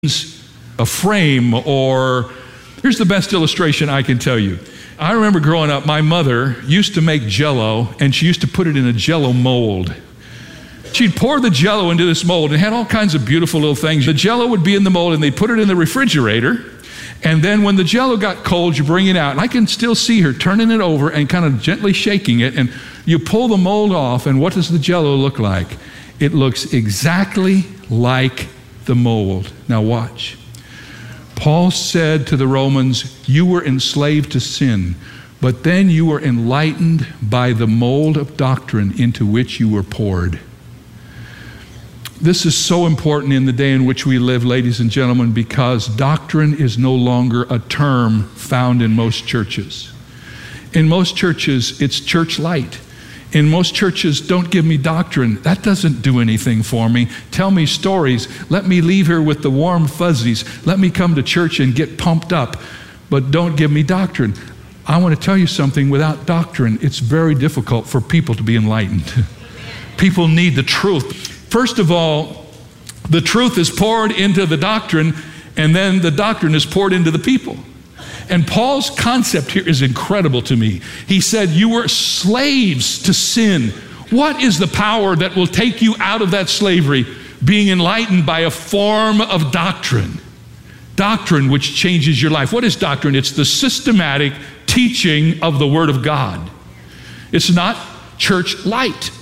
a frame, or here's the best illustration I can tell you. I remember growing up, my mother used to make Jell-O, and she used to put it in a Jell-O mold. She'd pour the Jell-O into this mold, and it had all kinds of beautiful little things. The Jell-O would be in the mold, and they'd put it in the refrigerator, and then when the Jell-O got cold, you bring it out. And I can still see her turning it over and kind of gently shaking it, and you pull the mold off, and what does the Jell-O look like? It looks exactly like the mold. Now watch. Paul said to the Romans, you were enslaved to sin, but then you were enlightened by the mold of doctrine into which you were poured. This is so important in the day in which we live, ladies and gentlemen, because doctrine is no longer a term found in most churches. In most churches, it's church light. In most churches, don't give me doctrine. That doesn't do anything for me. Tell me stories. Let me leave here with the warm fuzzies. Let me come to church and get pumped up. But don't give me doctrine. I want to tell you something. Without doctrine, it's very difficult for people to be enlightened. People need the truth. First of all, the truth is poured into the doctrine, and then the doctrine is poured into the people. And Paul's concept here is incredible to me. He said, you were slaves to sin. What is the power that will take you out of that slavery? Being enlightened by a form of doctrine. Doctrine which changes your life. What is doctrine? It's the systematic teaching of the Word of God. It's not church light.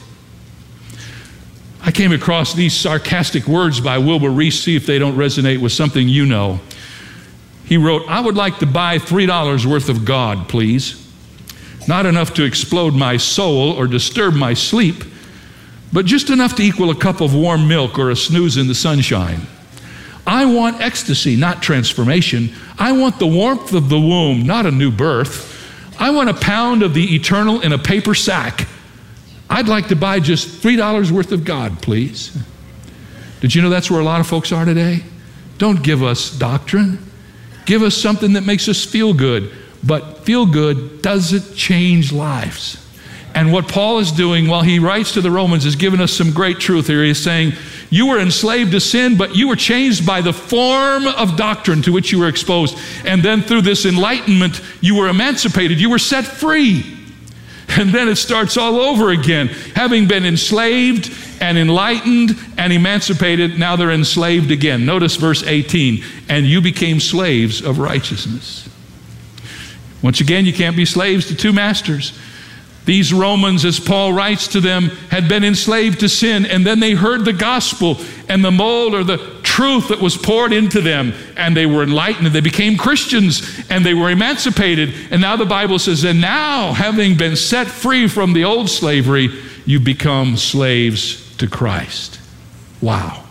I came across these sarcastic words by Wilbur Reese. See if they don't resonate with something you know. He wrote, I would like to buy $3 worth of God, please. Not enough to explode my soul or disturb my sleep, but just enough to equal a cup of warm milk or a snooze in the sunshine. I want ecstasy, not transformation. I want the warmth of the womb, not a new birth. I want a pound of the eternal in a paper sack. I'd like to buy just $3 worth of God, please. Did you know that's where a lot of folks are today? Don't give us doctrine. Give us something that makes us feel good. But feel good doesn't change lives. And what Paul is doing while he writes to the Romans is giving us some great truth here. He is saying, you were enslaved to sin, but you were changed by the form of doctrine to which you were exposed. And then through this enlightenment, you were emancipated. You were set free. And then it starts all over again. Having been enslaved and enlightened and emancipated, now they're enslaved again. Notice verse 18, and you became slaves of righteousness. Once again, you can't be slaves to two masters. These Romans, as Paul writes to them, had been enslaved to sin, and then they heard the gospel and the mold or the truth that was poured into them, and they were enlightened, and they became Christians, and they were emancipated. And now the Bible says, and now, having been set free from the old slavery, you become slaves to Christ. Wow.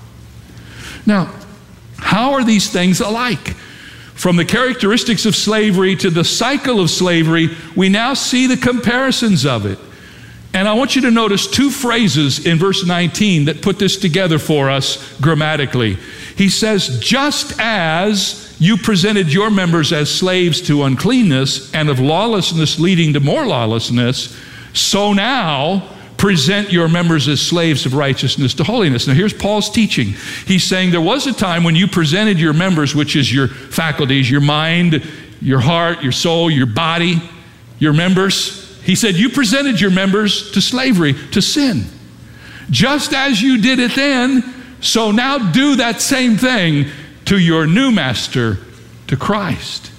Now, how are these things alike? From the characteristics of slavery to the cycle of slavery, we now see the comparisons of it. And I want you to notice two phrases in verse 19 that put this together for us grammatically. He says, just as you presented your members as slaves to uncleanness and of lawlessness leading to more lawlessness, so now present your members as slaves of righteousness to holiness. Now here's Paul's teaching. He's saying there was a time when you presented your members, which is your faculties, your mind, your heart, your soul, your body, your members. He said you presented your members to slavery, to sin. Just as you did it then, so now do that same thing to your new master, to Christ.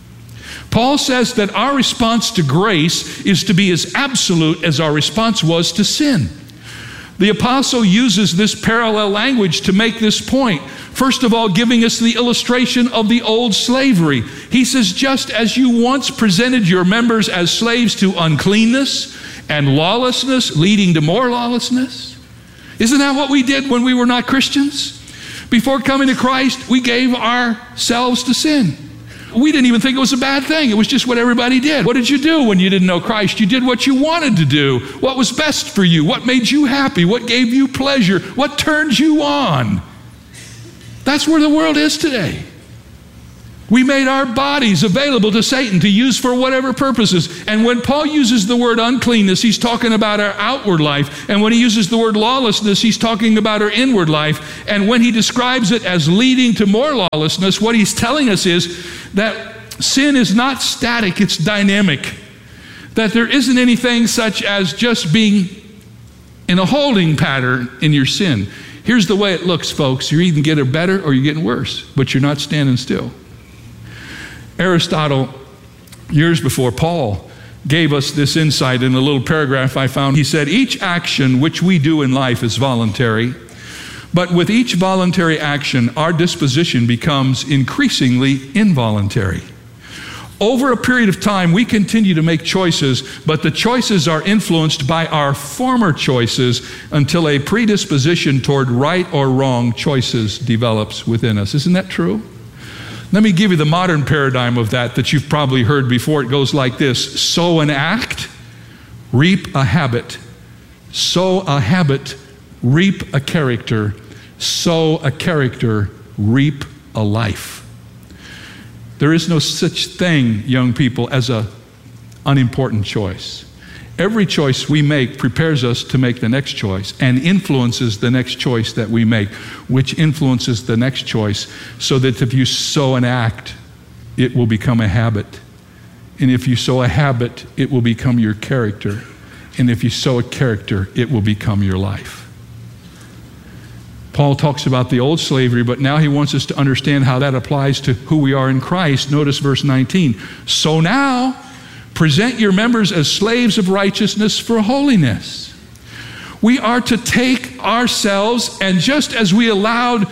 Paul says that our response to grace is to be as absolute as our response was to sin. The apostle uses this parallel language to make this point. First of all, giving us the illustration of the old slavery. He says, just as you once presented your members as slaves to uncleanness and lawlessness, leading to more lawlessness. Isn't that what we did when we were not Christians? Before coming to Christ, we gave ourselves to sin. We didn't even think it was a bad thing. It was just what everybody did. What did you do when you didn't know Christ? You did what you wanted to do. What was best for you? What made you happy? What gave you pleasure? What turned you on? That's where the world is today. We made our bodies available to Satan to use for whatever purposes. And when Paul uses the word uncleanness, he's talking about our outward life. And when he uses the word lawlessness, he's talking about our inward life. And when he describes it as leading to more lawlessness, what he's telling us is that sin is not static, it's dynamic. That there isn't anything such as just being in a holding pattern in your sin. Here's the way it looks, folks. You're either getting better or you're getting worse, but you're not standing still. Aristotle, years before Paul, gave us this insight in a little paragraph I found. He said, each action which we do in life is voluntary, but with each voluntary action, our disposition becomes increasingly involuntary. Over a period of time, we continue to make choices, but the choices are influenced by our former choices until a predisposition toward right or wrong choices develops within us. Isn't that true? Let me give you the modern paradigm of that you've probably heard before. It goes like this: sow an act, reap a habit. Sow a habit, reap a character. Sow a character, reap a life. There is no such thing, young people, as an unimportant choice. Every choice we make prepares us to make the next choice and influences the next choice that we make, which influences the next choice, so that if you sow an act, it will become a habit. And if you sow a habit, it will become your character. And if you sow a character, it will become your life. Paul talks about the old slavery, but now he wants us to understand how that applies to who we are in Christ. Notice verse 19. So now, present your members as slaves of righteousness for holiness. We are to take ourselves, and just as we allowed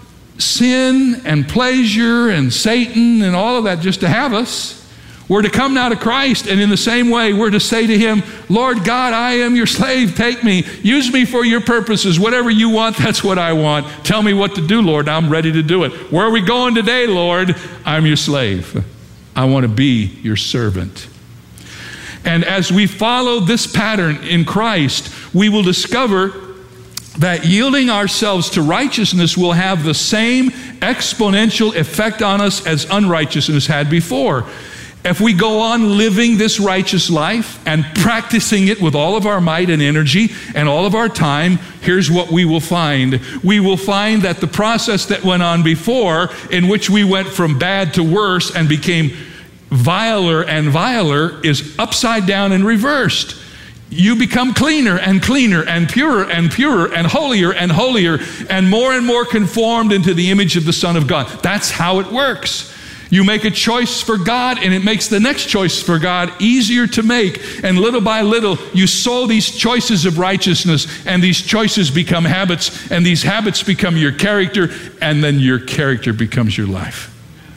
sin and pleasure and Satan and all of that just to have us, we're to come now to Christ, and in the same way, we're to say to him, Lord God, I am your slave. Take me. Use me for your purposes. Whatever you want, that's what I want. Tell me what to do, Lord. I'm ready to do it. Where are we going today, Lord? I'm your slave. I want to be your servant. And as we follow this pattern in Christ, we will discover that yielding ourselves to righteousness will have the same exponential effect on us as unrighteousness had before. If we go on living this righteous life and practicing it with all of our might and energy and all of our time, here's what we will find. We will find that the process that went on before, in which we went from bad to worse and became viler and viler, is upside down and reversed. You become cleaner and cleaner and purer and purer and holier and more conformed into the image of the Son of God. That's how it works. You make a choice for God, and it makes the next choice for God easier to make. And little by little, you sow these choices of righteousness, and these choices become habits, and these habits become your character, and then your character becomes your life.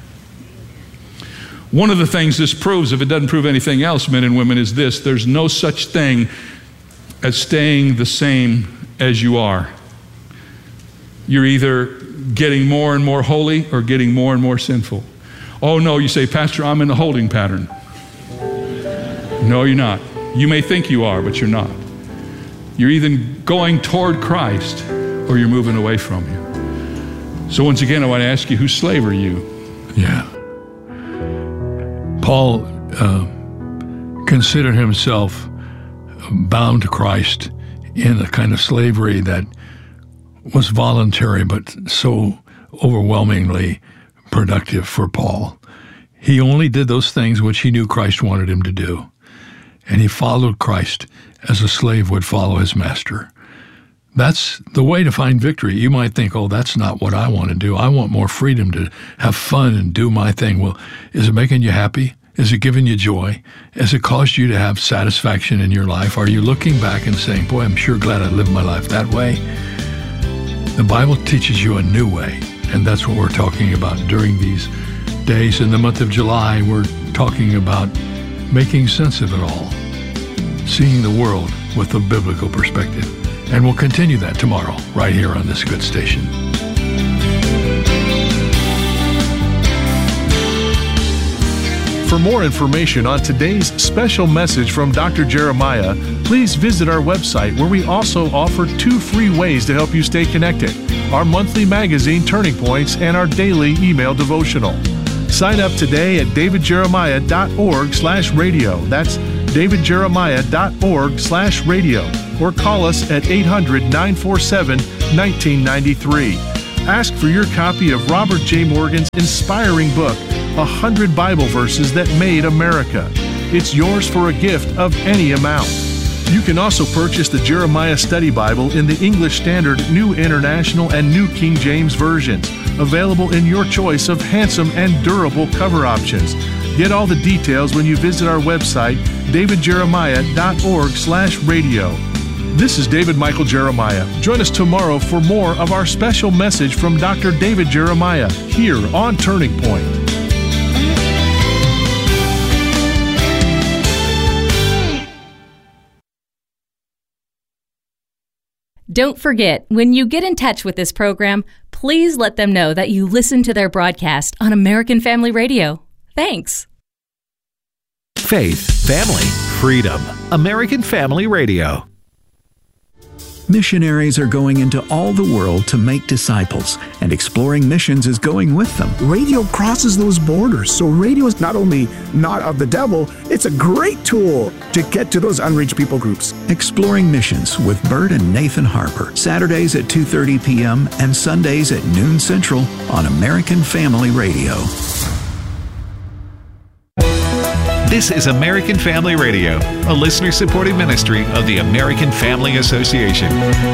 One of the things this proves, if it doesn't prove anything else, men and women, is this: there's no such thing as staying the same as you are. You're either getting more and more holy or getting more and more sinful. Oh no, you say, Pastor, I'm in the holding pattern. No, you're not. You may think you are, but you're not. You're either going toward Christ or you're moving away from him. So once again, I want to ask you, whose slave are you? Yeah. Paul considered himself bound to Christ in a kind of slavery that was voluntary, but so overwhelmingly productive for Paul. He only did those things which he knew Christ wanted him to do. And he followed Christ as a slave would follow his master. That's the way to find victory. You might think, oh, that's not what I want to do. I want more freedom to have fun and do my thing. Well, is it making you happy? Is it giving you joy? Has it caused you to have satisfaction in your life? Are you looking back and saying, boy, I'm sure glad I lived my life that way? The Bible teaches you a new way. And that's what we're talking about during these days. In the month of July, we're talking about making sense of it all, seeing the world with a biblical perspective. And we'll continue that tomorrow, right here on this good station. For more information on today's special message from Dr. Jeremiah, please visit our website, where we also offer 2 free ways to help you stay connected: our monthly magazine, Turning Points, and our daily email devotional. Sign up today at davidjeremiah.org/radio. That's davidjeremiah.org/radio. Or call us at 800-947-1993. Ask for your copy of Robert J. Morgan's inspiring book, 100 Bible Verses That Made America. It's yours for a gift of any amount. You can also purchase the Jeremiah Study Bible in the English Standard, New International, and New King James versions, available in your choice of handsome and durable cover options. Get all the details when you visit our website, davidjeremiah.org/radio. This is David Michael Jeremiah. Join us tomorrow for more of our special message from Dr. David Jeremiah here on Turning Point. Don't forget, when you get in touch with this program, please let them know that you listen to their broadcast on American Family Radio. Thanks. Faith, family, freedom. American Family Radio. Missionaries are going into all the world to make disciples, and Exploring Missions is going with them. Radio crosses those borders, so radio is not only not of the devil, it's a great tool to get to those unreached people groups. Exploring Missions with Bert and Nathan Harper, Saturdays at 2:30 p.m. and Sundays at noon Central on American Family Radio. This is American Family Radio, a listener-supported ministry of the American Family Association.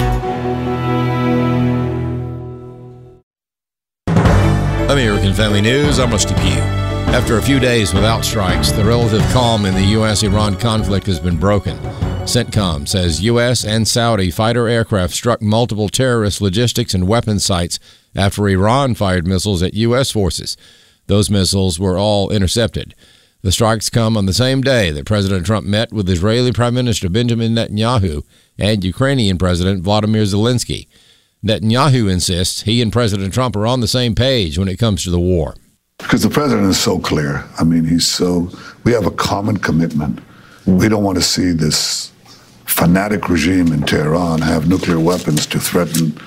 American Family News, I'm Rusty Pugh. After a few days without strikes, the relative calm in the U.S.-Iran conflict has been broken. CENTCOM says U.S. and Saudi fighter aircraft struck multiple terrorist logistics and weapons sites after Iran fired missiles at U.S. forces. Those missiles were all intercepted. The strikes come on the same day that President Trump met with Israeli Prime Minister Benjamin Netanyahu and Ukrainian President Vladimir Zelensky. Netanyahu insists he and President Trump are on the same page when it comes to the war. Because the president is so clear. I mean, we have a common commitment. We don't want to see this fanatic regime in Tehran have nuclear weapons to threaten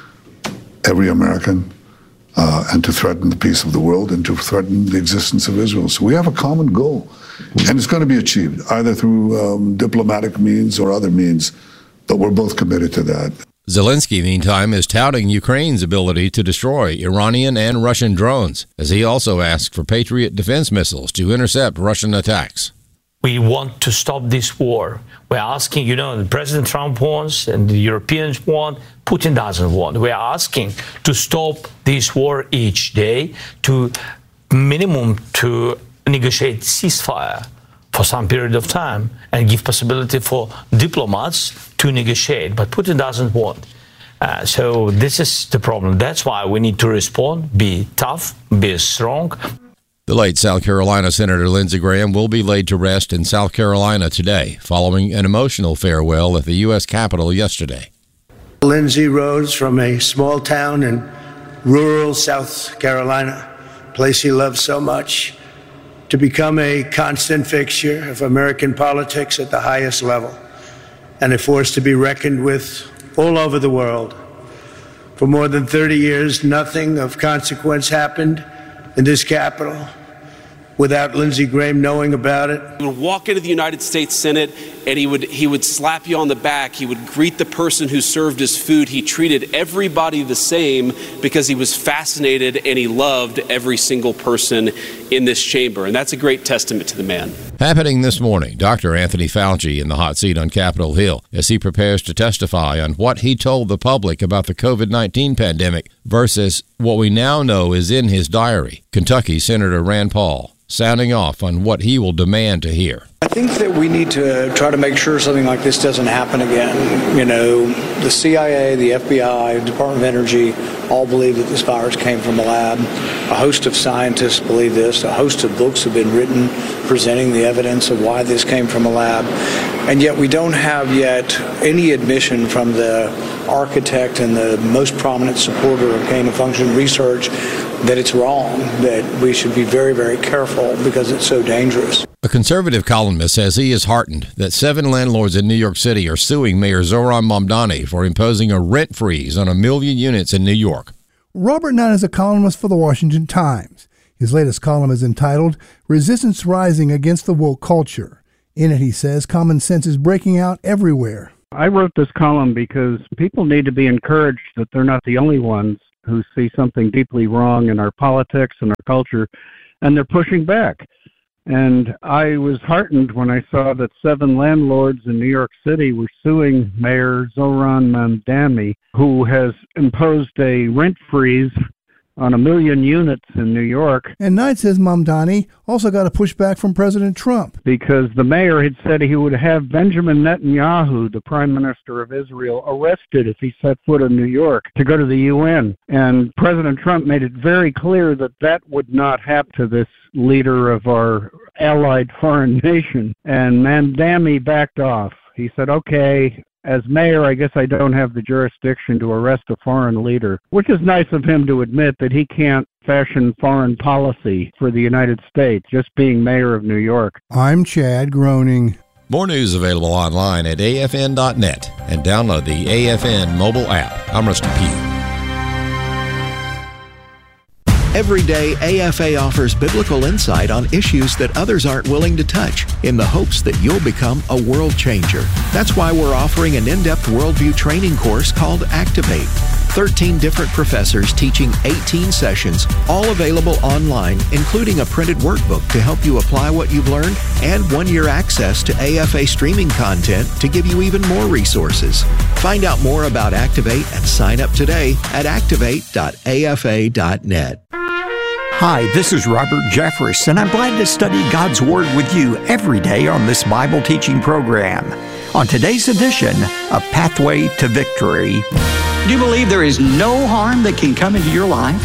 every American. And to threaten the peace of the world and to threaten the existence of Israel. So we have a common goal, and it's going to be achieved either through diplomatic means or other means, but we're both committed to that. Zelensky, meantime, is touting Ukraine's ability to destroy Iranian and Russian drones, as he also asked for Patriot defense missiles to intercept Russian attacks. We want to stop this war. We're asking, President Trump wants and the Europeans want, Putin doesn't want. We're asking to stop this war each day, to minimum to negotiate ceasefire for some period of time and give possibility for diplomats to negotiate. But Putin doesn't want. So this is the problem. That's why we need to respond, be tough, be strong. The late South Carolina Senator Lindsey Graham will be laid to rest in South Carolina today, following an emotional farewell at the U.S. Capitol yesterday. Lindsey rose from a small town in rural South Carolina, a place he loved so much, to become a constant fixture of American politics at the highest level, and a force to be reckoned with all over the world. For more than 30 years, nothing of consequence happened in this Capitol without Lindsey Graham knowing about it. He would walk into the United States Senate and he would slap you on the back. He would greet the person who served his food. He treated everybody the same because he was fascinated and he loved every single person in this chamber. And that's a great testament to the man. Happening this morning, Dr. Anthony Fauci in the hot seat on Capitol Hill as he prepares to testify on what he told the public about the COVID-19 pandemic versus what we now know is in his diary. Kentucky Senator Rand Paul sounding off on what he will demand to hear. I think that we need to try to make sure something like this doesn't happen again. The CIA, the FBI, Department of Energy all believe that this virus came from a lab. A host of scientists believe this. A host of books have been written presenting the evidence of why this came from a lab. And yet we don't have yet any admission from the architect and the most prominent supporter of gain-of-function research that it's wrong, that we should be very, very careful because it's so dangerous. A conservative columnist says he is heartened that 7 landlords in New York City are suing Mayor Zohran Mamdani for imposing a rent freeze on 1 million units in New York. Robert Nunn is a columnist for the Washington Times. His latest column is entitled Resistance Rising Against the Woke Culture. In it, he says, common sense is breaking out everywhere. I wrote this column because people need to be encouraged that they're not the only ones who see something deeply wrong in our politics and our culture, and they're pushing back. And I was heartened when I saw that 7 landlords in New York City were suing Mayor Zohran Mamdani, who has imposed a rent freeze on 1 million units in New York. And Knight says Mamdani also got a pushback from President Trump. Because the mayor had said he would have Benjamin Netanyahu, the Prime Minister of Israel, arrested if he set foot in New York to go to the UN. And President Trump made it very clear that that would not happen to this leader of our allied foreign nation. And Mamdani backed off. He said, okay, as mayor, I guess I don't have the jurisdiction to arrest a foreign leader, which is nice of him to admit that he can't fashion foreign policy for the United States, just being mayor of New York. I'm Chad Groening. More news available online at afn.net and download the AFN mobile app. I'm Rusty Pugh. Every day, AFA offers biblical insight on issues that others aren't willing to touch in the hopes that you'll become a world changer. That's why we're offering an in-depth worldview training course called Activate. 13 different professors teaching 18 sessions, all available online, including a printed workbook to help you apply what you've learned and 1-year access to AFA streaming content to give you even more resources. Find out more about Activate and sign up today at activate.afa.net. Hi, this is Robert Jeffress, and I'm glad to study God's Word with you every day on this Bible teaching program. On today's edition, A Pathway to Victory. Do you believe there is no harm that can come into your life?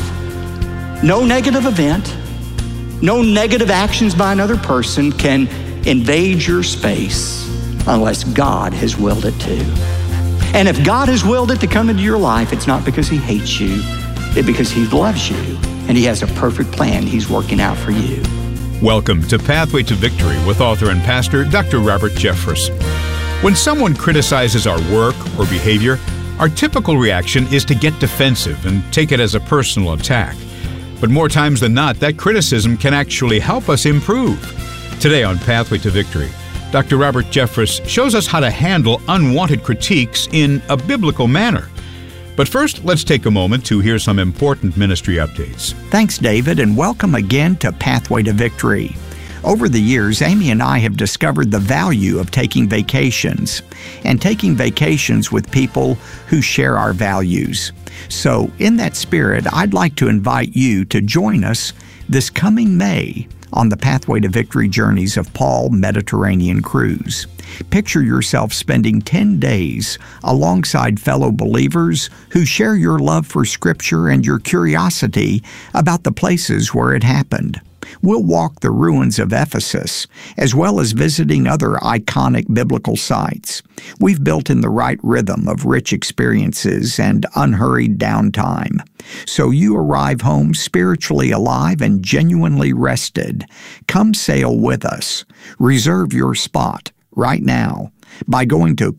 No negative event, no negative actions by another person can invade your space unless God has willed it to. And if God has willed it to come into your life, it's not because He hates you, it's because He loves you. And He has a perfect plan He's working out for you. Welcome to Pathway to Victory with author and pastor Dr. Robert Jeffress. When someone criticizes our work or behavior, our typical reaction is to get defensive and take it as a personal attack. But more times than not, that criticism can actually help us improve. Today on Pathway to Victory, Dr. Robert Jeffress shows us how to handle unwanted critiques in a biblical manner. But first, let's take a moment to hear some important ministry updates. Thanks, David, and welcome again to Pathway to Victory. Over the years, Amy and I have discovered the value of taking vacations and taking vacations with people who share our values. So, in that spirit, I'd like to invite you to join us this coming May on the Pathway to Victory Journeys of Paul Mediterranean Cruise. Picture yourself spending 10 days alongside fellow believers who share your love for Scripture and your curiosity about the places where it happened. We'll walk the ruins of Ephesus, as well as visiting other iconic biblical sites. We've built in the right rhythm of rich experiences and unhurried downtime, so you arrive home spiritually alive and genuinely rested. Come sail with us. Reserve your spot right now by going to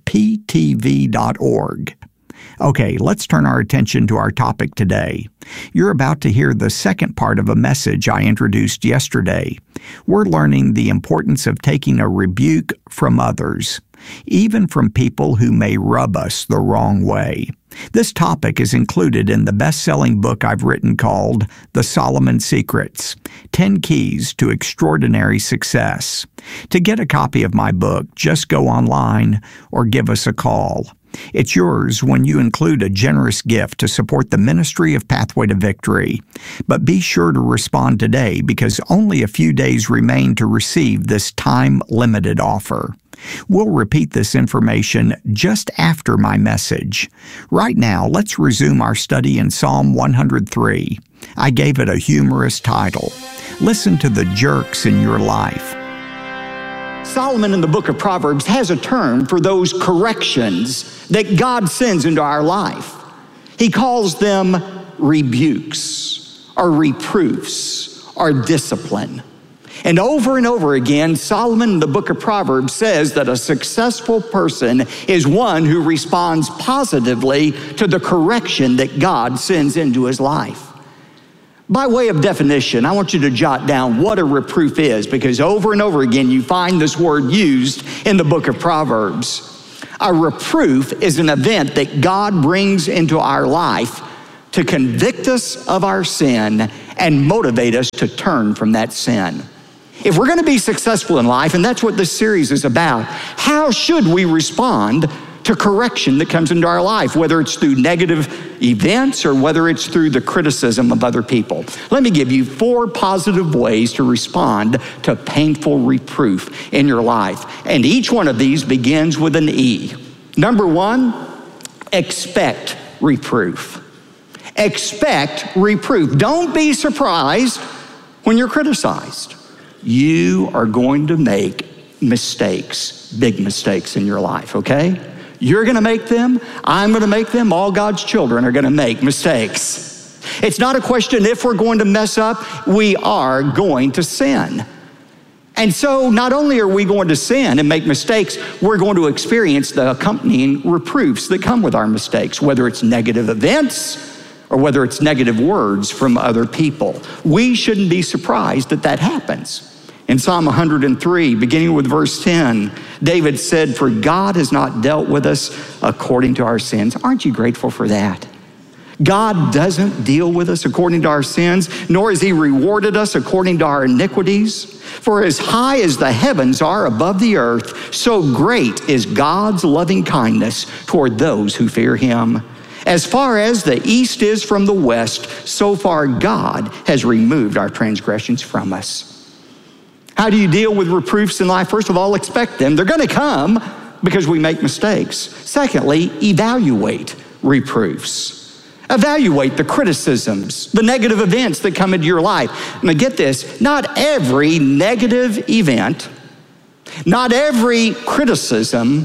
ptv.org. Okay, let's turn our attention to our topic today. You're about to hear the second part of a message I introduced yesterday. We're learning the importance of taking a rebuke from others, even from people who may rub us the wrong way. This topic is included in the best-selling book I've written called The Solomon Secrets: 10 Keys to Extraordinary Success. To get a copy of my book, just go online or give us a call. It's yours when you include a generous gift to support the ministry of Pathway to Victory. But be sure to respond today because only a few days remain to receive this time-limited offer. We'll repeat this information just after my message. Right now, let's resume our study in Psalm 103. I gave it a humorous title. Listen to the jerks in your life. Solomon in the book of Proverbs has a term for those corrections that God sends into our life. He calls them rebukes or reproofs or discipline. And over again, Solomon in the book of Proverbs says that a successful person is one who responds positively to the correction that God sends into his life. By way of definition, I want you to jot down what a reproof is, because over and over again you find this word used in the book of Proverbs. A reproof is an event that God brings into our life to convict us of our sin and motivate us to turn from that sin. If we're going to be successful in life, and that's what this series is about, how should we respond to correction that comes into our life, whether it's through negative events or whether it's through the criticism of other people? Let me give you 4 positive ways to respond to painful reproof in your life. And each one of these begins with an E. Number 1, expect reproof. Expect reproof. Don't be surprised when you're criticized. You are going to make mistakes, big mistakes in your life, okay? You're going to make them. I'm going to make them. All God's children are going to make mistakes. It's not a question if we're going to mess up, we are going to sin. And so not only are we going to sin and make mistakes, we're going to experience the accompanying reproofs that come with our mistakes, whether it's negative events or whether it's negative words from other people. We shouldn't be surprised that that happens. In Psalm 103, beginning with verse 10, David said, "For God has not dealt with us according to our sins." Aren't you grateful for that? God doesn't deal with us according to our sins, nor has he rewarded us according to our iniquities. For as high as the heavens are above the earth, so great is God's loving kindness toward those who fear him. As far as the east is from the west, so far God has removed our transgressions from us. How do you deal with reproofs in life? First of all, expect them. They're going to come because we make mistakes. Secondly, evaluate reproofs. Evaluate the criticisms, the negative events that come into your life. Now get this, not every negative event, not every criticism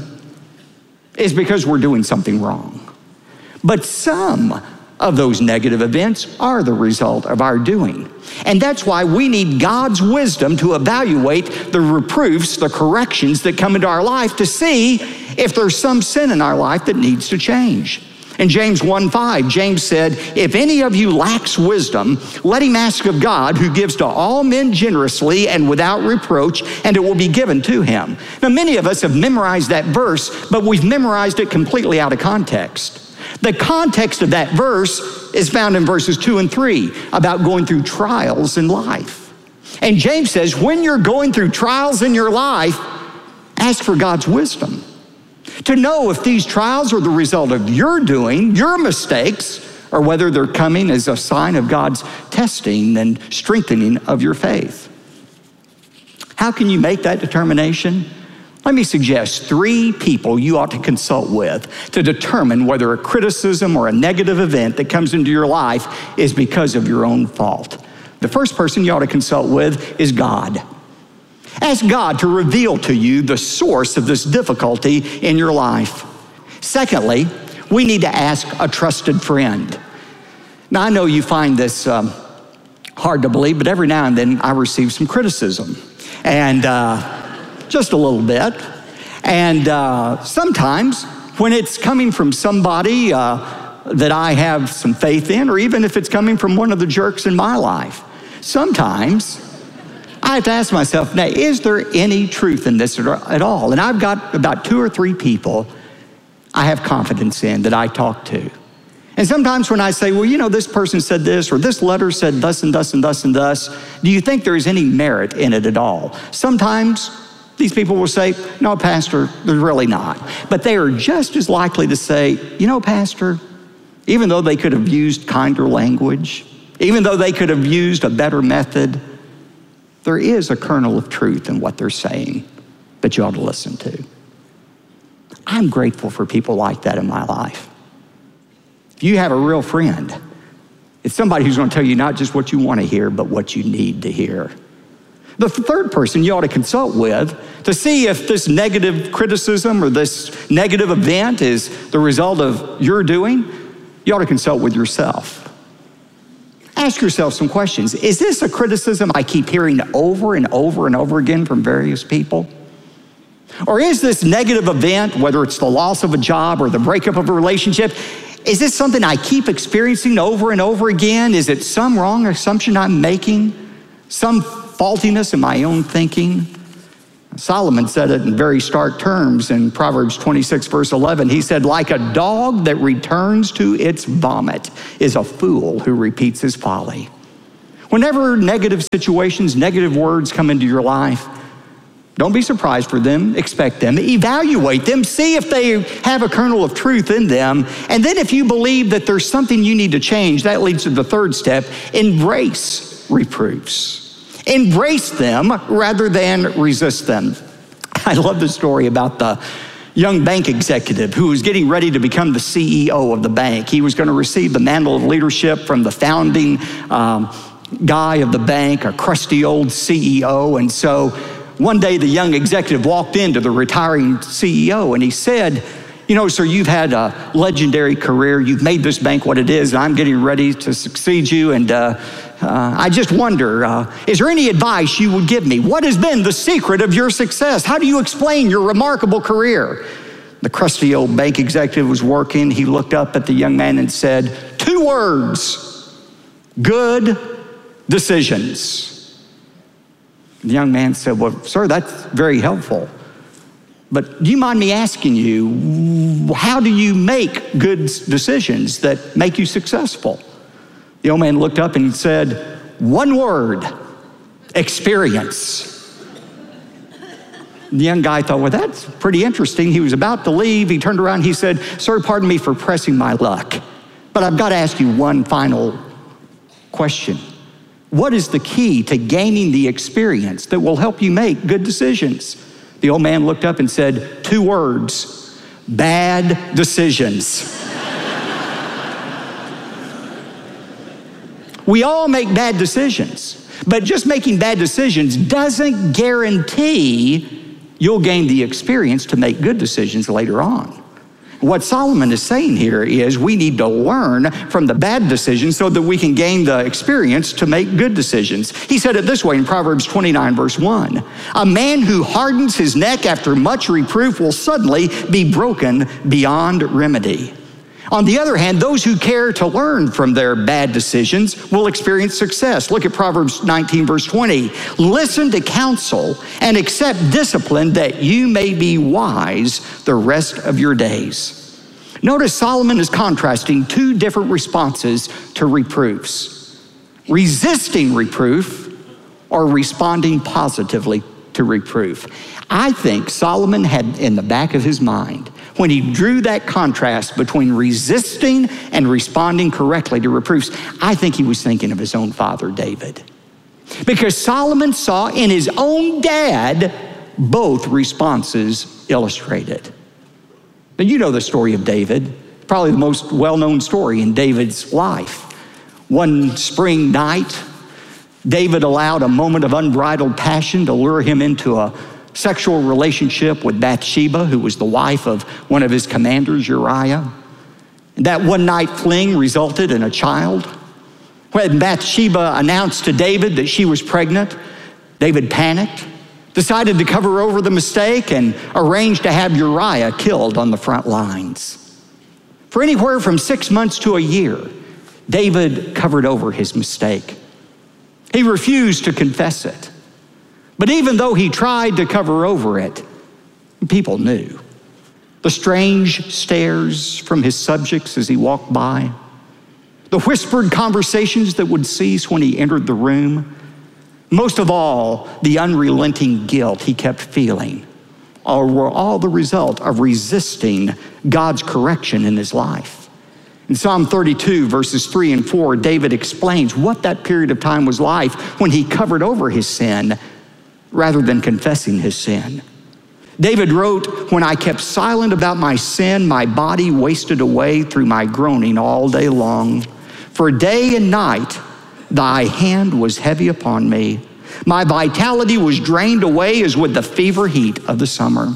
is because we're doing something wrong. But some of those negative events are the result of our doing. And that's why we need God's wisdom to evaluate the reproofs, the corrections that come into our life to see if there's some sin in our life that needs to change. In James 1:5, James said, "If any of you lacks wisdom, let him ask of God, who gives to all men generously and without reproach, and it will be given to him." Now, many of us have memorized that verse, but we've memorized it completely out of context. The context of that verse is found in verses 2 and 3 about going through trials in life. And James says, when you're going through trials in your life, ask for God's wisdom to know if these trials are the result of your doing, your mistakes, or whether they're coming as a sign of God's testing and strengthening of your faith. How can you make that determination? Let me suggest 3 people you ought to consult with to determine whether a criticism or a negative event that comes into your life is because of your own fault. The first person you ought to consult with is God. Ask God to reveal to you the source of this difficulty in your life. Secondly, we need to ask a trusted friend. Now, I know you find this hard to believe, but every now and then I receive some criticism. And just a little bit. And sometimes when it's coming from somebody that I have some faith in, or even if it's coming from one of the jerks in my life, sometimes I have to ask myself, now, is there any truth in this at all? And I've got about 2 or 3 people I have confidence in that I talk to. And sometimes when I say, well, you know, this person said this, or this letter said thus and thus and thus and thus, do you think there is any merit in it at all? Sometimes these people will say, no, Pastor, there's really not. But they are just as likely to say, you know, Pastor, even though they could have used kinder language, even though they could have used a better method, there is a kernel of truth in what they're saying that you ought to listen to. I'm grateful for people like that in my life. If you have a real friend, it's somebody who's going to tell you not just what you want to hear, but what you need to hear. The third person you ought to consult with to see if this negative criticism or this negative event is the result of your doing, you ought to consult with yourself. Ask yourself some questions. Is this a criticism I keep hearing over and over and over again from various people? Or is this negative event, whether it's the loss of a job or the breakup of a relationship, Is this something I keep experiencing over and over again? Is it some wrong assumption I'm making? Some faultiness in my own thinking? Solomon said it in very stark terms in Proverbs 26, verse 11. He said, like a dog that returns to its vomit is a fool who repeats his folly. Whenever negative situations, negative words come into your life, don't be surprised for them, expect them, evaluate them, see if they have a kernel of truth in them. And then if you believe that there's something you need to change, that leads to the third step, embrace reproofs. Embrace them rather than resist them. I love the story about the young bank executive who was getting ready to become the CEO of the bank. He was going to receive the mantle of leadership from the founding guy of the bank, a crusty old CEO. And so one day the young executive walked into the retiring CEO and he said, you know, sir, you've had a legendary career. You've made this bank what it is, and I'm getting ready to succeed you. And I just wonder, is there any advice you would give me? What has been the secret of your success? How do you explain your remarkable career? The crusty old bank executive was working. He looked up at the young man and said, 2 words, good decisions. The young man said, well, sir, that's very helpful. But do you mind me asking you, how do you make good decisions that make you successful? The old man looked up and said, 1 word, experience. The young guy thought, well, that's pretty interesting. He was about to leave. He turned around, he said, sir, pardon me for pressing my luck, but I've got to ask you one final question. What is the key to gaining the experience that will help you make good decisions? The old man looked up and said, 2 words, bad decisions. We all make bad decisions, but just making bad decisions doesn't guarantee you'll gain the experience to make good decisions later on. What Solomon is saying here is we need to learn from the bad decisions so that we can gain the experience to make good decisions. He said it this way in Proverbs 29, verse 1. A man who hardens his neck after much reproof will suddenly be broken beyond remedy. On the other hand, those who care to learn from their bad decisions will experience success. Look at Proverbs 19, verse 20. Listen to counsel and accept discipline that you may be wise the rest of your days. Notice Solomon is contrasting 2 different responses to reproofs. Resisting reproof or responding positively to reproof. I think Solomon had in the back of his mind, when he drew that contrast between resisting and responding correctly to reproofs, I think he was thinking of his own father, David. Because Solomon saw in his own dad both responses illustrated. Now, you know the story of David, probably the most well-known story in David's life. One spring night, David allowed a moment of unbridled passion to lure him into a sexual relationship with Bathsheba, who was the wife of one of his commanders, Uriah. And that one night fling resulted in a child. When Bathsheba announced to David that she was pregnant, David panicked, decided to cover over the mistake, and arranged to have Uriah killed on the front lines. For anywhere from 6 months to a year, David covered over his mistake. He refused to confess it. But even though he tried to cover over it, people knew. The strange stares from his subjects as he walked by, the whispered conversations that would cease when he entered the room, most of all, the unrelenting guilt he kept feeling, were all the result of resisting God's correction in his life. In Psalm 32, verses 3 and 4, David explains what that period of time was like when he covered over his sin rather than confessing his sin. David wrote, when I kept silent about my sin, my body wasted away through my groaning all day long. For day and night, thy hand was heavy upon me. My vitality was drained away as with the fever heat of the summer.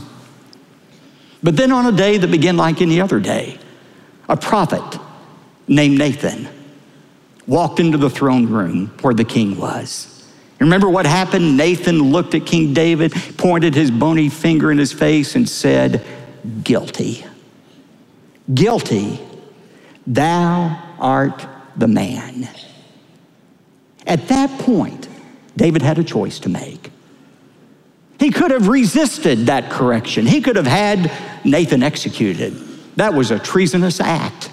But then on a day that began like any other day, a prophet named Nathan walked into the throne room where the king was. Remember what happened? Nathan looked at King David, pointed his bony finger in his face and said, guilty. Guilty. Thou art the man. At that point, David had a choice to make. He could have resisted that correction. He could have had Nathan executed. That was a treasonous act.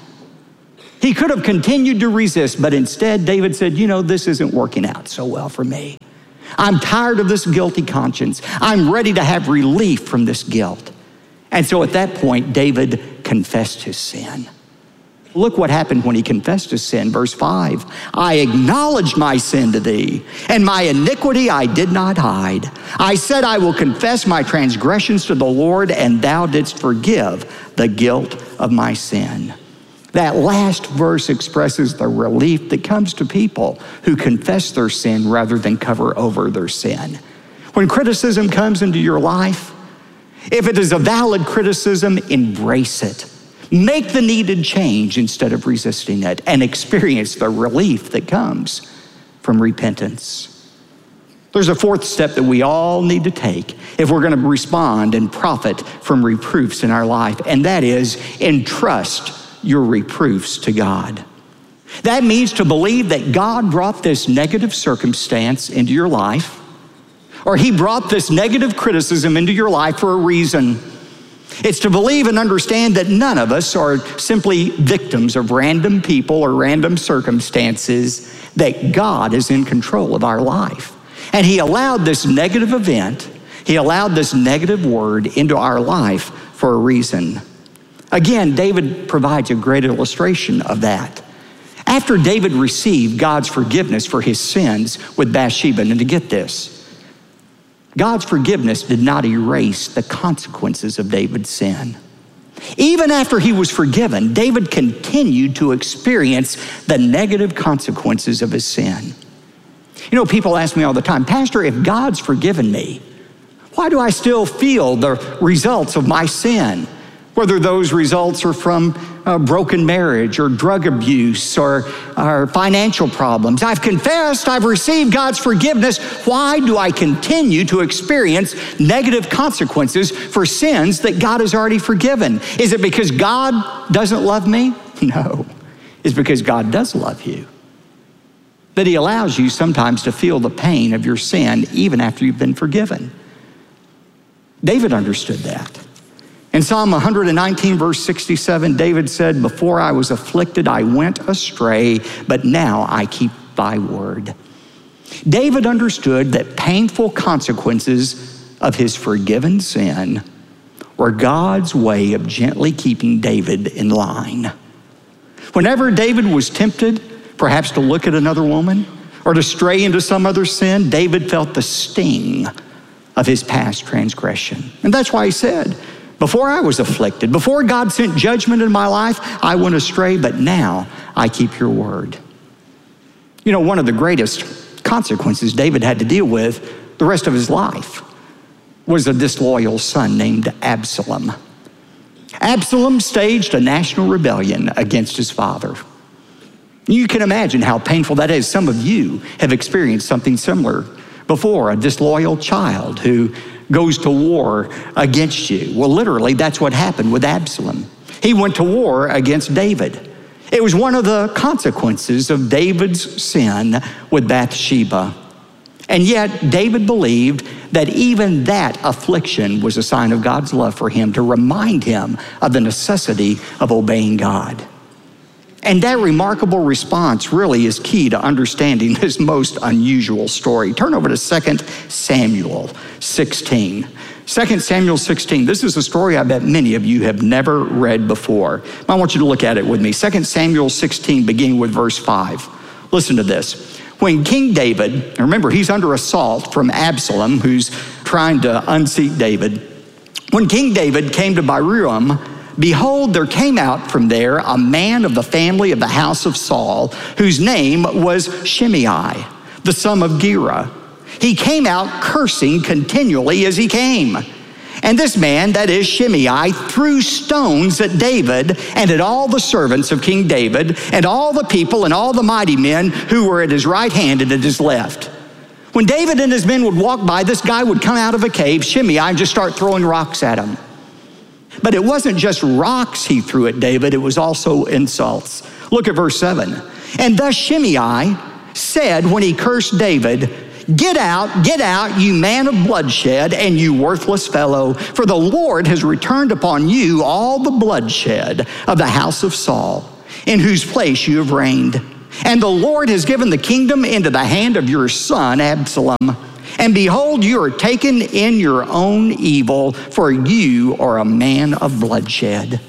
He could have continued to resist, but instead David said, this isn't working out so well for me. I'm tired of this guilty conscience. I'm ready to have relief from this guilt. And so at that point, David confessed his sin. Look what happened when he confessed his sin. Verse 5, I acknowledged my sin to thee, and my iniquity I did not hide. I said, I will confess my transgressions to the Lord, and thou didst forgive the guilt of my sin. That last verse expresses the relief that comes to people who confess their sin rather than cover over their sin. When criticism comes into your life, if it is a valid criticism, embrace it. Make the needed change instead of resisting it, and experience the relief that comes from repentance. There's a fourth step that we all need to take if we're going to respond and profit from reproofs in our life, and that is entrust your reproofs to God. That means to believe that God brought this negative circumstance into your life, or he brought this negative criticism into your life for a reason. It's to believe and understand that none of us are simply victims of random people or random circumstances, that God is in control of our life. And he allowed this negative event, he allowed this negative word into our life for a reason. Again, David provides a great illustration of that. After David received God's forgiveness for his sins with Bathsheba, and to get this, God's forgiveness did not erase the consequences of David's sin. Even after he was forgiven, David continued to experience the negative consequences of his sin. People ask me all the time, Pastor, if God's forgiven me, why do I still feel the results of my sin? Whether those results are from a broken marriage or drug abuse or financial problems. I've confessed, I've received God's forgiveness. Why do I continue to experience negative consequences for sins that God has already forgiven? Is it because God doesn't love me? No, it's because God does love you. That he allows you sometimes to feel the pain of your sin even after you've been forgiven. David understood that. In Psalm 119, verse 67, David said, before I was afflicted, I went astray, but now I keep thy word. David understood that painful consequences of his forgiven sin were God's way of gently keeping David in line. Whenever David was tempted, perhaps to look at another woman or to stray into some other sin, David felt the sting of his past transgression. And that's why he said, before I was afflicted, before God sent judgment in my life, I went astray, but now I keep your word. One of the greatest consequences David had to deal with the rest of his life was a disloyal son named Absalom. Absalom staged a national rebellion against his father. You can imagine how painful that is. Some of you have experienced something similar before, a disloyal child who goes to war against you. Well, literally, that's what happened with Absalom. He went to war against David. It was one of the consequences of David's sin with Bathsheba. And yet, David believed that even that affliction was a sign of God's love for him, to remind him of the necessity of obeying God. And that remarkable response really is key to understanding this most unusual story. Turn over to 2 Samuel 16. 2 Samuel 16, this is a story I bet many of you have never read before. I want you to look at it with me. 2 Samuel 16, beginning with verse 5. Listen to this. When King David, remember he's under assault from Absalom, who's trying to unseat David. When King David came to Bahurim, behold, there came out from there a man of the family of the house of Saul, whose name was Shimei, the son of Gera. He came out cursing continually as he came. And this man, that is Shimei, threw stones at David and at all the servants of King David and all the people and all the mighty men who were at his right hand and at his left. When David and his men would walk by, this guy would come out of a cave, Shimei, and just start throwing rocks at him. But it wasn't just rocks he threw at David, it was also insults. Look at verse 7. And thus Shimei said when he cursed David, get out, you man of bloodshed, and you worthless fellow, for the Lord has returned upon you all the bloodshed of the house of Saul, in whose place you have reigned. And the Lord has given the kingdom into the hand of your son Absalom. And behold, you are taken in your own evil, for you are a man of bloodshed.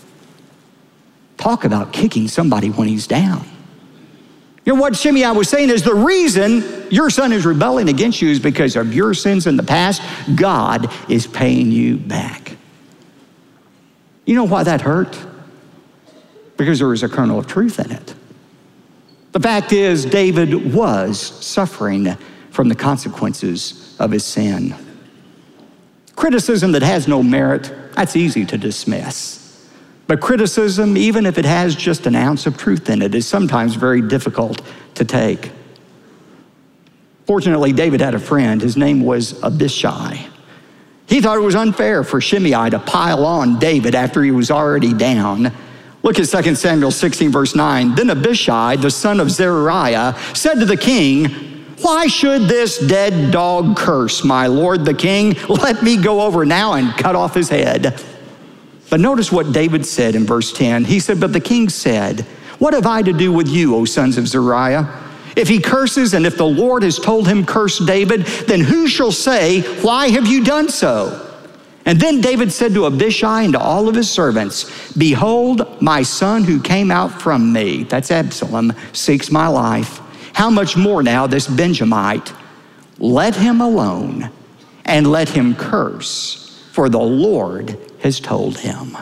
Talk about kicking somebody when he's down. You know what Shimei was saying is the reason your son is rebelling against you is because of your sins in the past. God is paying you back. You know why that hurt? Because there was a kernel of truth in it. The fact is, David was suffering from the consequences of his sin. Criticism that has no merit, that's easy to dismiss. But criticism, even if it has just an ounce of truth in it, is sometimes very difficult to take. Fortunately, David had a friend. His name was Abishai. He thought it was unfair for Shimei to pile on David after he was already down. Look at 2 Samuel 16, verse 9. Then Abishai, the son of Zeruiah, said to the king, why should this dead dog curse my lord the king? Let me go over now and cut off his head. But notice what David said in verse 10. He said, but the king said, what have I to do with you, O sons of Zeruiah? If he curses, and if the Lord has told him curse David, then who shall say, why have you done so? And then David said to Abishai and to all of his servants, behold, my son who came out from me, that's Absalom, seeks my life. How much more now this Benjamite? Let him alone and let him curse, for the Lord has told him.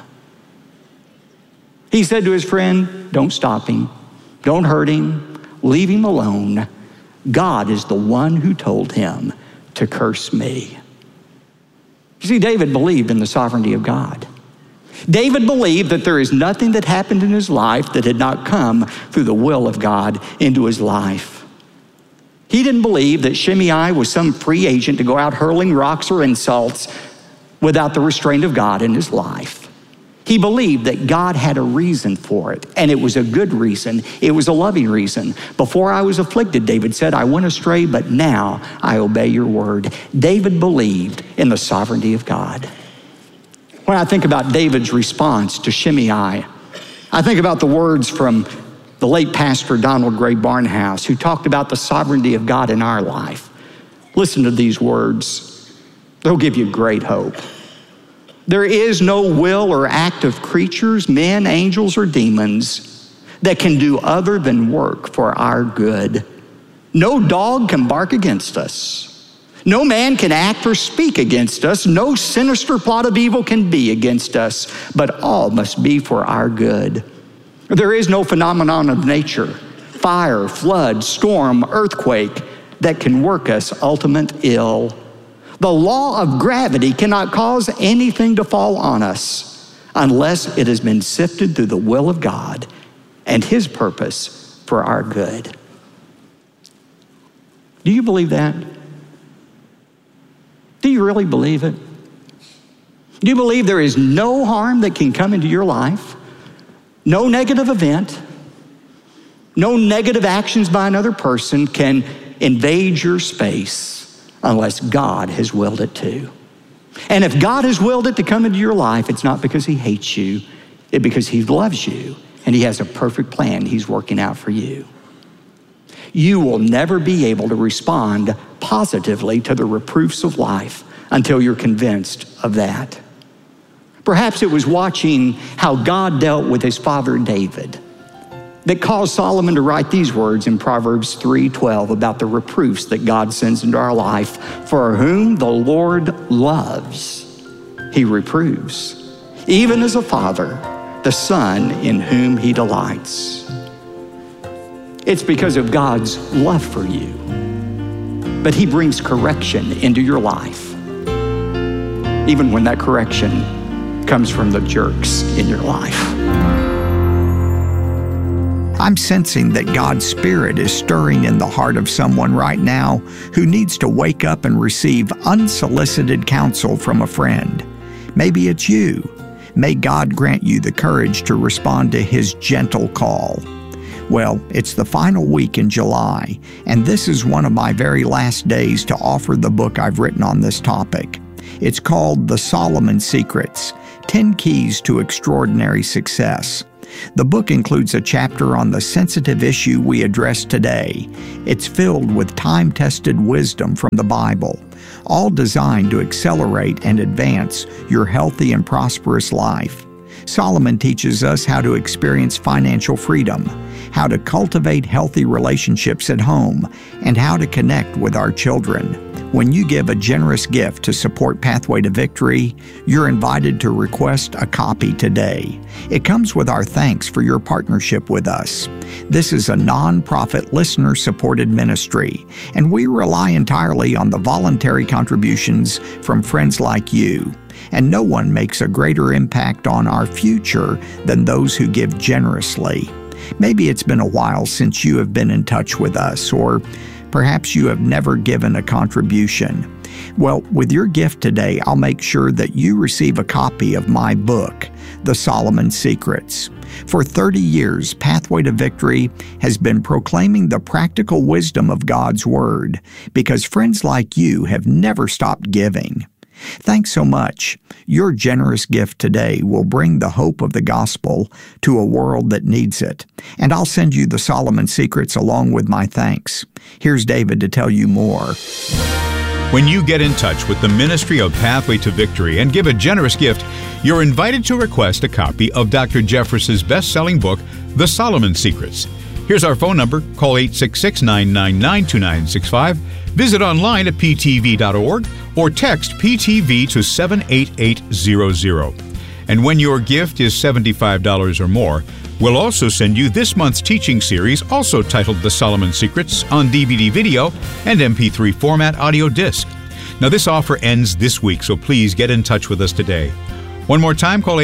He said to his friend, don't stop him, don't hurt him, leave him alone. God is the one who told him to curse me. You see, David believed in the sovereignty of God. David believed that there is nothing that happened in his life that had not come through the will of God into his life. He didn't believe that Shimei was some free agent to go out hurling rocks or insults without the restraint of God in his life. He believed that God had a reason for it, and it was a good reason. It was a loving reason. Before I was afflicted, David said, I went astray, but now I obey your word. David believed in the sovereignty of God. When I think about David's response to Shimei, I think about the words from the late pastor Donald Gray Barnhouse, who talked about the sovereignty of God in our life. Listen to these words. They'll give you great hope. There is no will or act of creatures, men, angels, or demons that can do other than work for our good. No dog can bark against us. No man can act or speak against us. No sinister plot of evil can be against us, but all must be for our good. There is no phenomenon of nature, fire, flood, storm, earthquake, that can work us ultimate ill. The law of gravity cannot cause anything to fall on us unless it has been sifted through the will of God and his purpose for our good. Do you believe that? Do you really believe it? Do you believe there is no harm that can come into your life? No negative event, no negative actions by another person can invade your space unless God has willed it to. And if God has willed it to come into your life, it's not because he hates you, it's because he loves you and he has a perfect plan he's working out for you. You will never be able to respond positively to the reproofs of life until you're convinced of that. Perhaps it was watching how God dealt with his father David that caused Solomon to write these words in Proverbs 3:12 about the reproofs that God sends into our life. For whom the Lord loves, he reproves, even as a father, the son in whom he delights. It's because of God's love for you. But he brings correction into your life, even when that correction comes from the jerks in your life. I'm sensing that God's Spirit is stirring in the heart of someone right now who needs to wake up and receive unsolicited counsel from a friend. Maybe it's you. May God grant you the courage to respond to His gentle call. Well, it's the final week in July, and this is one of my very last days to offer the book I've written on this topic. It's called The Solomon Secrets: 10 Keys to Extraordinary Success. The book includes a chapter on the sensitive issue we address today. It's filled with time-tested wisdom from the Bible, all designed to accelerate and advance your healthy and prosperous life. Solomon teaches us how to experience financial freedom, how to cultivate healthy relationships at home, and how to connect with our children. When you give a generous gift to support Pathway to Victory, you're invited to request a copy today. It comes with our thanks for your partnership with us. This is a non-profit, listener-supported ministry, and we rely entirely on the voluntary contributions from friends like you. And no one makes a greater impact on our future than those who give generously. Maybe it's been a while since you have been in touch with us, or perhaps you have never given a contribution. Well, with your gift today, I'll make sure that you receive a copy of my book, The Solomon Secrets. For 30 years, Pathway to Victory has been proclaiming the practical wisdom of God's Word, because friends like you have never stopped giving. Thanks so much. Your generous gift today will bring the hope of the gospel to a world that needs it. And I'll send you the Solomon Secrets along with my thanks. Here's David to tell you more. When you get in touch with the Ministry of Pathway to Victory and give a generous gift, you're invited to request a copy of Dr. Jeffress's best-selling book, The Solomon Secrets. Here's our phone number. Call 866-999-2965. Visit online at ptv.org or text PTV to 78800. And when your gift is $75 or more, we'll also send you this month's teaching series, also titled The Solomon Secrets, on DVD video and MP3 format audio disc. Now, this offer ends this week, so please get in touch with us today. One more time, call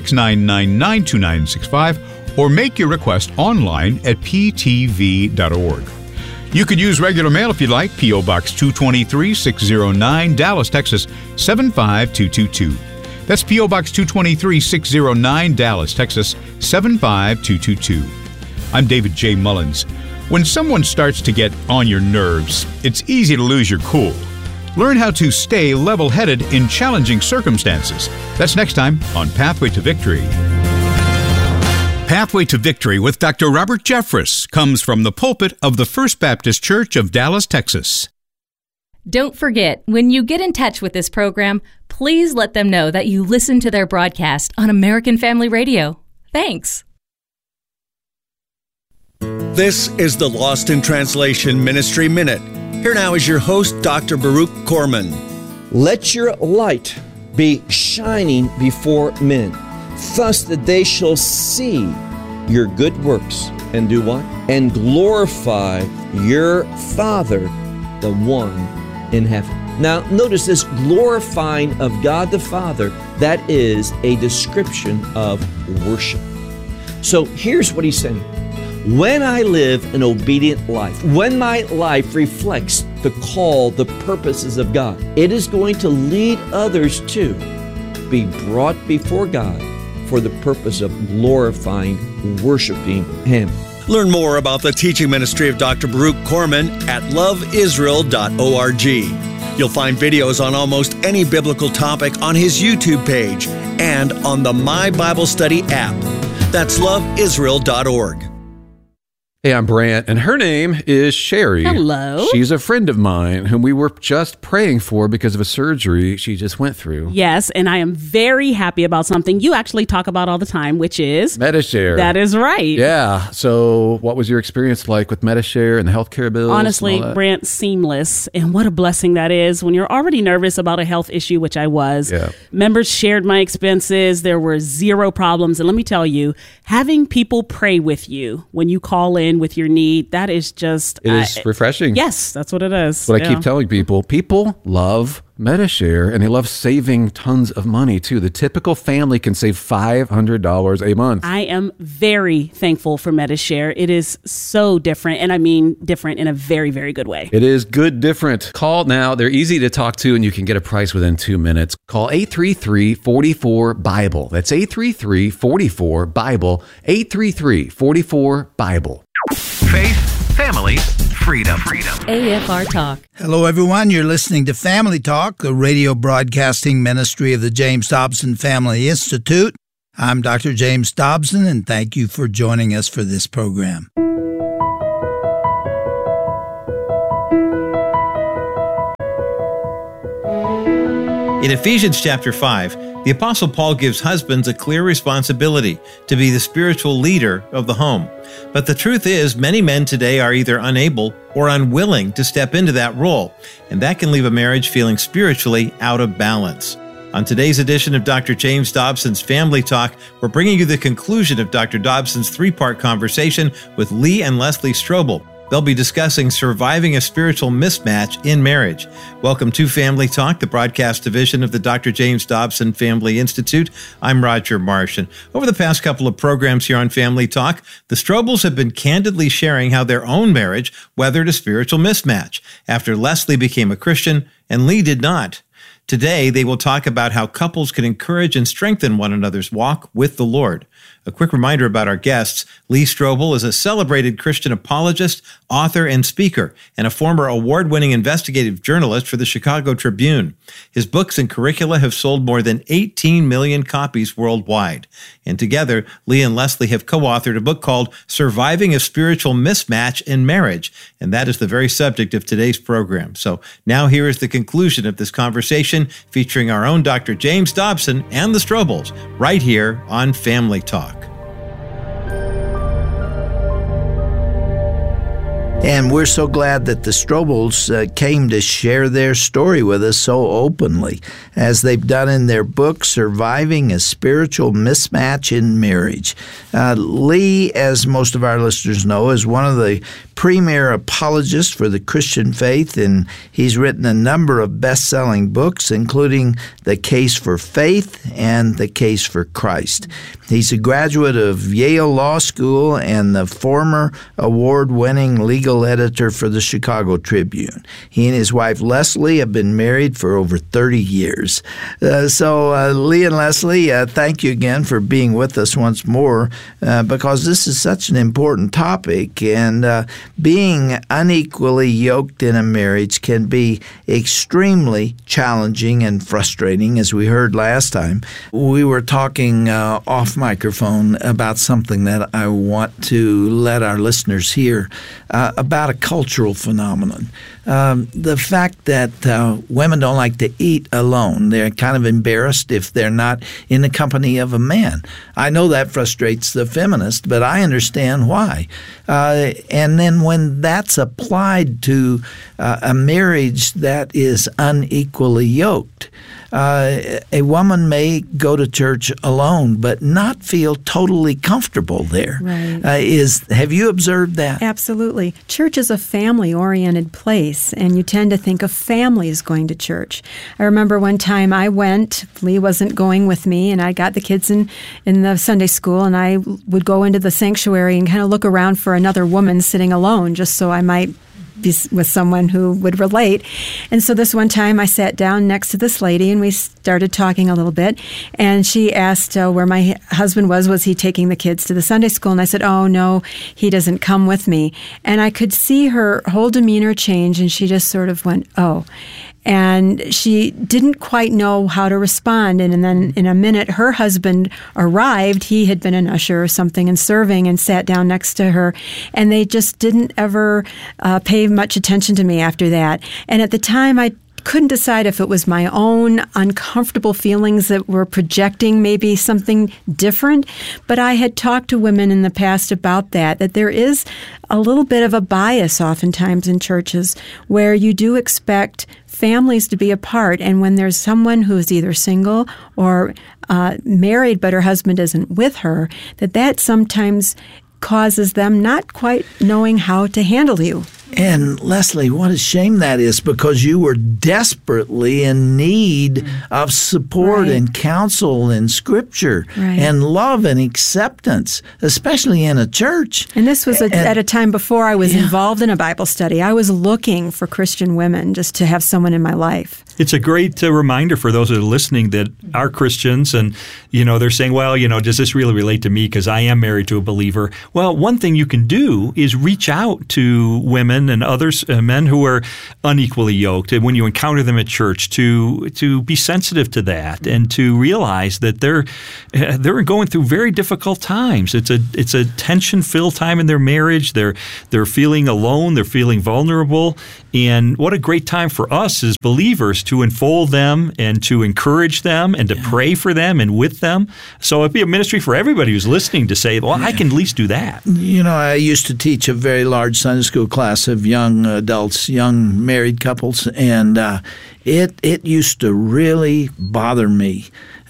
866-999-2965 or make your request online at ptv.org. You could use regular mail if you'd like. P.O. Box 223, 609, Dallas, Texas 75222. That's P.O. Box 223, 609, Dallas, Texas 75222. I'm David J. Mullins. When someone starts to get on your nerves, it's easy to lose your cool. Learn how to stay level-headed in challenging circumstances. That's next time on Pathway to Victory. Pathway to Victory with Dr. Robert Jeffress comes from the pulpit of the First Baptist Church of Dallas, Texas. Don't forget, when you get in touch with this program, please let them know that you listen to their broadcast on American Family Radio. Thanks. This is the Lost in Translation Ministry Minute. Here now is your host, Dr. Baruch Korman. Let your light be shining before men, thus that they shall see your good works and do what? And glorify your Father, the one in heaven. Now, notice this glorifying of God the Father, that is a description of worship. So here's what he's saying. When I live an obedient life, when my life reflects the call, the purposes of God, it is going to lead others to be brought before God for the purpose of glorifying, worshiping Him. Learn more about the teaching ministry of Dr. Baruch Korman at loveisrael.org. You'll find videos on almost any biblical topic on his YouTube page and on the My Bible Study app. That's loveisrael.org. Hey, I'm Brant, and her name is Sherry. Hello. She's a friend of mine whom we were just praying for because of a surgery she just went through. Yes, and I am very happy about something you actually talk about all the time, which is Medi-Share. That is right. Yeah. So what was your experience like with Medi-Share and the healthcare bills? Honestly, Brant, seamless. And what a blessing that is when you're already nervous about a health issue, which I was. Yeah. Members shared my expenses. There were zero problems. And let me tell you, having people pray with you when you call in with your need, that is just... It is refreshing. Yes, that's what it is. What I keep telling people love Medi-Share, and they love saving tons of money too. The typical family can save $500 a month. I am very thankful for Medi-Share. It is so different, and I mean different in a very, very good way. It is good different. Call now. They're easy to talk to, and you can get a price within 2 minutes. Call 833-44-BIBLE. That's 833-44-BIBLE. 833-44-BIBLE. Faith, family, freedom. AFR Talk. Hello, everyone. You're listening to Family Talk, the radio broadcasting ministry of the James Dobson Family Institute. I'm Dr. James Dobson, and thank you for joining us for this program. In Ephesians chapter 5, the Apostle Paul gives husbands a clear responsibility to be the spiritual leader of the home. But the truth is, many men today are either unable or unwilling to step into that role, and that can leave a marriage feeling spiritually out of balance. On today's edition of Dr. James Dobson's Family Talk, we're bringing you the conclusion of Dr. Dobson's three-part conversation with Lee and Leslie Strobel. They'll be discussing surviving a spiritual mismatch in marriage. Welcome to Family Talk, the broadcast division of the Dr. James Dobson Family Institute. I'm Roger Marsh, and over the past couple of programs here on Family Talk, the Strobels have been candidly sharing how their own marriage weathered a spiritual mismatch after Leslie became a Christian and Lee did not. Today, they will talk about how couples can encourage and strengthen one another's walk with the Lord. A quick reminder about our guests. Lee Strobel is a celebrated Christian apologist, author, and speaker, and a former award-winning investigative journalist for the Chicago Tribune. His books and curricula have sold more than 18 million copies worldwide. And together, Lee and Leslie have co-authored a book called Surviving a Spiritual Mismatch in Marriage, and that is the very subject of today's program. So now here is the conclusion of this conversation featuring our own Dr. James Dobson and the Strobels, right here on Family Talk. And we're so glad that the Strobels came to share their story with us so openly, as they've done in their book, Surviving a Spiritual Mismatch in Marriage. Lee, as most of our listeners know, is one of the premier apologists for the Christian faith, and he's written a number of best-selling books, including The Case for Faith and The Case for Christ. He's a graduate of Yale Law School and the former award-winning legal editor for the Chicago Tribune. He and his wife Leslie have been married for over 30 years. So Lee and Leslie, thank you again for being with us once more, because this is such an important topic, and being unequally yoked in a marriage can be extremely challenging and frustrating, as we heard last time. We were talking off microphone about something that I want to let our listeners hear about a cultural phenomenon. The fact that women don't like to eat alone. They're kind of embarrassed if they're not in the company of a man. I know that frustrates the feminist, but I understand why. And then when that's applied to a marriage that is unequally yoked, a woman may go to church alone but not feel totally comfortable there. Right. Have you observed that? Absolutely. Church is a family-oriented place, and you tend to think of families going to church. I remember one time I went, Lee wasn't going with me, and I got the kids in the Sunday school, and I would go into the sanctuary and kind of look around for another woman sitting alone just so I might be with someone who would relate. And so this one time I sat down next to this lady and we started talking a little bit, and she asked where my husband was he taking the kids to the Sunday school? And I said, oh no, he doesn't come with me. And I could see her whole demeanor change, and she just sort of went, oh. And she didn't quite know how to respond. And then in a minute, her husband arrived. He had been an usher or something and serving, and sat down next to her. And they just didn't ever pay much attention to me after that. And at the time, I couldn't decide if it was my own uncomfortable feelings that were projecting maybe something different. But I had talked to women in the past about that there is a little bit of a bias oftentimes in churches where you do expect families to be apart. And when there's someone who is either single or married but her husband isn't with her, that sometimes causes them not quite knowing how to handle you. And Leslie, what a shame that is, because you were desperately in need of support and counsel and scripture and love and acceptance, especially in a church. And this was at a time before I was involved in a Bible study. I was looking for Christian women just to have someone in my life. It's a great reminder for those that are listening that are Christians and, they're saying, well, does this really relate to me because I am married to a believer? Well, one thing you can do is reach out to women and others, men who are unequally yoked, and when you encounter them at church, to be sensitive to that and to realize that they're going through very difficult times. It's a tension-filled time in their marriage. They're feeling alone. They're feeling vulnerable. And what a great time for us as believers to enfold them and to encourage them and to pray for them and with them. So it'd be a ministry for everybody who's listening to say, well, I can at least do that. I used to teach a very large Sunday school class of young adults, young married couples, and it used to really bother me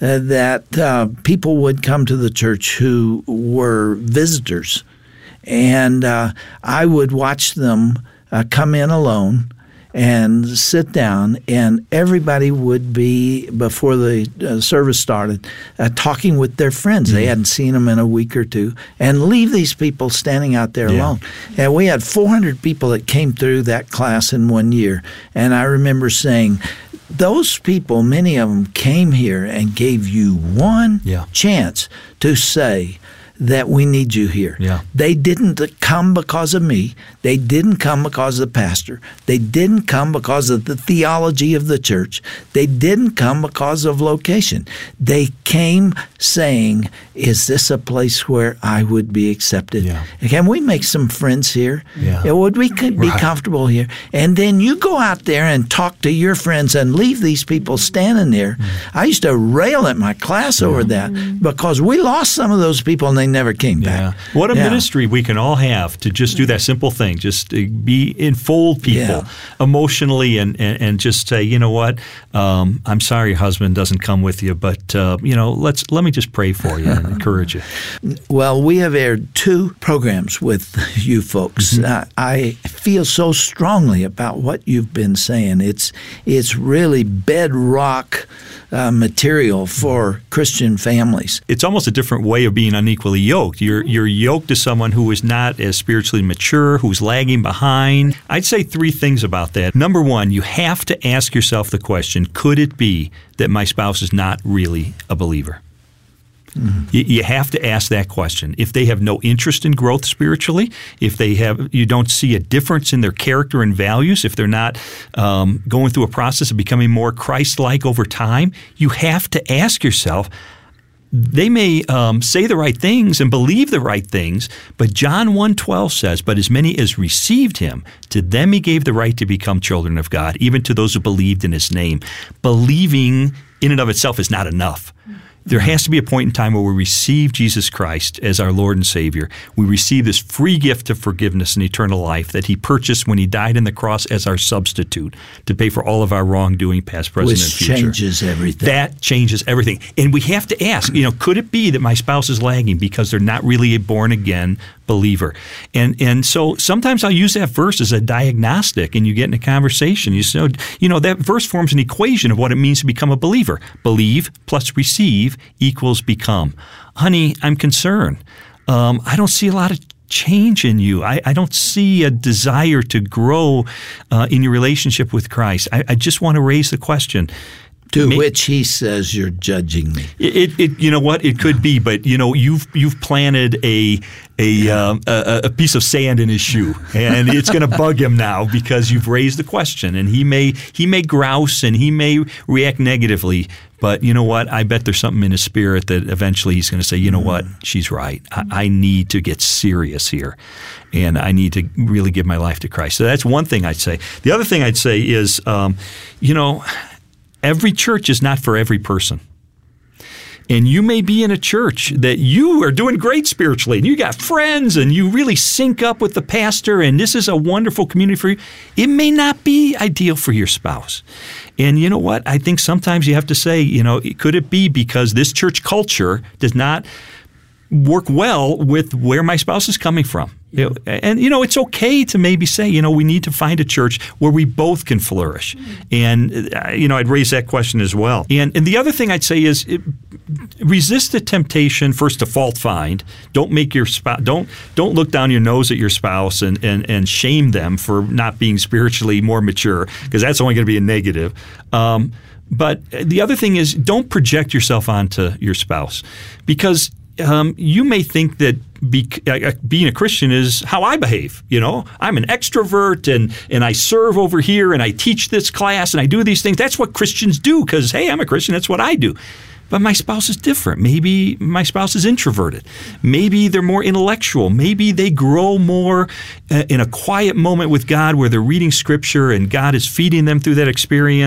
that people would come to the church who were visitors, and I would watch them come in alone and sit down, and everybody would be, before the service started, talking with their friends. They hadn't seen them in a week or two, and leave these people standing out there alone. And we had 400 people that came through that class in 1 year, and I remember saying, those people, many of them came here and gave you one chance to say that we need you here. Yeah. They didn't come because of me. They didn't come because of the pastor. They didn't come because of the theology of the church. They didn't come because of location. They came saying, is this a place where I would be accepted? Yeah. Can we make some friends here? Yeah. Would we be comfortable here? And then you go out there and talk to your friends and leave these people standing there. I used to rail at my class over that because we lost some of those people and they never came back. What a ministry we can all have to just do that simple thing, just enfold people emotionally and just say, you know what, I'm sorry your husband doesn't come with you, but let me just pray for you and encourage you. Well, we have aired 2 programs with you folks. I feel so strongly about what you've been saying. It's really bedrock material for Christian families. It's almost a different way of being unequally yoked. You're yoked to someone who is not as spiritually mature, who's lagging behind. I'd say 3 things about that. Number 1, you have to ask yourself the question, could it be that my spouse is not really a believer? You have to ask that question. If they have no interest in growth spiritually, if you don't see a difference in their character and values, if they're not going through a process of becoming more Christ-like over time, you have to ask yourself, they may say the right things and believe the right things, but John 1:12 says, but as many as received him, to them he gave the right to become children of God, even to those who believed in his name. Believing in and of itself is not enough. There has to be a point in time where we receive Jesus Christ as our Lord and Savior. We receive this free gift of forgiveness and eternal life that he purchased when he died on the cross as our substitute to pay for all of our wrongdoing, past, present, and future. Which changes everything. That changes everything. And we have to ask, could it be that my spouse is lagging because they're not really a born-again believer? And so sometimes I'll use that verse as a diagnostic, and you get in a conversation. That verse forms an equation of what it means to become a believer. Believe plus receive equals become. Honey, I'm concerned. I don't see a lot of change in you. I don't see a desire to grow in your relationship with Christ. I just want to raise the question. To which he says, you're judging me. You know what? It could be, but you've planted a piece of sand in his shoe, and it's going to bug him now because you've raised the question, and he may grouse and he may react negatively. But you know what? I bet there's something in his spirit that eventually he's going to say, you know what? She's right. I need to get serious here, and I need to really give my life to Christ. So that's one thing I'd say. The other thing I'd say is, every church is not for every person. And you may be in a church that you are doing great spiritually, and you got friends, and you really sync up with the pastor, and this is a wonderful community for you. It may not be ideal for your spouse. And you know what? I think sometimes you have to say, could it be because this church culture does not work well with where my spouse is coming from. And, it's okay to maybe say, we need to find a church where we both can flourish. And, I'd raise that question as well. And the other thing I'd say is resist the temptation, first, to fault find. Don't make your spouse, don't look down your nose at your spouse and shame them for not being spiritually more mature, because that's only going to be a negative. But the other thing is, don't project yourself onto your spouse, because you may think that being a Christian is how I behave. I'm an extrovert and I serve over here and I teach this class and I do these things. That's what Christians do because, hey, I'm a Christian. That's what I do. But my spouse is different. Maybe my spouse is introverted. Maybe they're more intellectual. Maybe they grow more in a quiet moment with God where they're reading Scripture and God is feeding them through that experience.